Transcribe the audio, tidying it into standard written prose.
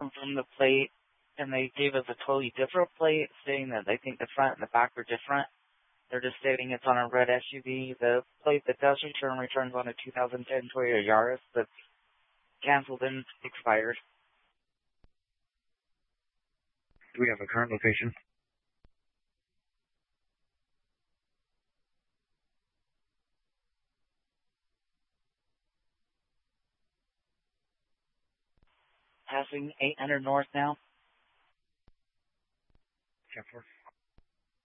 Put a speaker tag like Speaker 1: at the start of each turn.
Speaker 1: from the plate, and they gave us a totally different plate, saying that they think the front and the back are different. They're just stating it's on a red SUV. The plate that does returns on a 2010 Toyota Yaris that's canceled and expired.
Speaker 2: Do we have a current location?
Speaker 1: Passing 800 north now.
Speaker 2: 10-4.